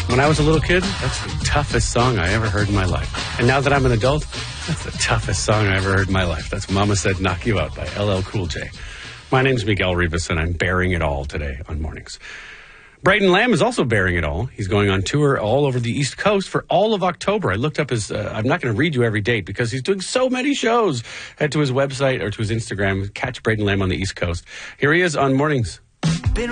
When I was a little kid, that's the toughest song I ever heard in my life. And now that I'm an adult, that's the toughest song I ever heard in my life. That's Mama Said Knock You Out by LL Cool J. My name's Miguel Rivas, and I'm bearing it all today on Mornings. Braden Lamb is also bearing it all. He's going on tour all over the East Coast for all of October. I looked up his, I'm not going to read you every date because he's doing so many shows. Head to his website or to his Instagram. Catch Braden Lamb on the East Coast. Here he is on Mornings.